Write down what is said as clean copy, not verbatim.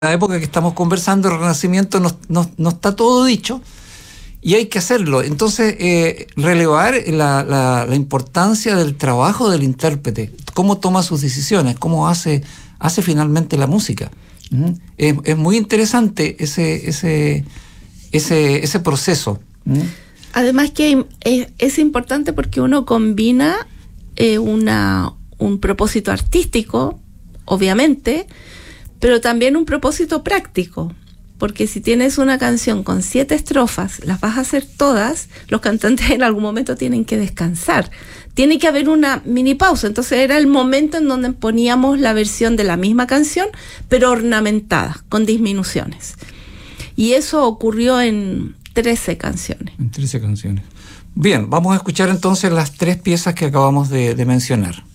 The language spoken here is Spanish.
la época que estamos conversando, el Renacimiento, no está todo dicho y hay que hacerlo. Entonces, relevar la importancia del trabajo del intérprete, cómo toma sus decisiones, cómo hace finalmente la música. Es muy interesante ese proceso. Además que es importante porque uno combina un propósito artístico, obviamente, pero también un propósito práctico, porque si tienes una canción con 7 estrofas, las vas a hacer todas, los cantantes en algún momento tienen que descansar, tiene que haber una mini pausa. Entonces era el momento en donde poníamos la versión de la misma canción, pero ornamentada, con disminuciones. Y eso ocurrió en 13 canciones. En 13 canciones. Bien, vamos a escuchar entonces las 3 piezas que acabamos de mencionar.